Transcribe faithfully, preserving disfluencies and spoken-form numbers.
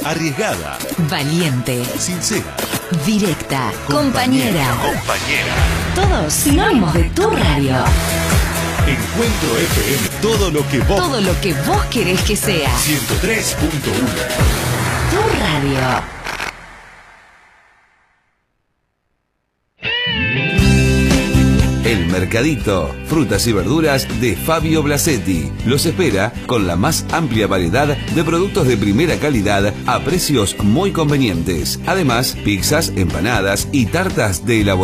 Arriesgada. Valiente. Sincera. Directa. Compañera. Compañera. Todos sinónimos de tu radio. Encuentro F M. Todo lo que vos. Todo lo que vos querés que sea. ciento tres punto uno. Tu radio. El Mercadito, frutas y verduras de Fabio Blasetti. Los espera con la más amplia variedad de productos de primera calidad a precios muy convenientes. Además, pizzas, empanadas y tartas de elaboración.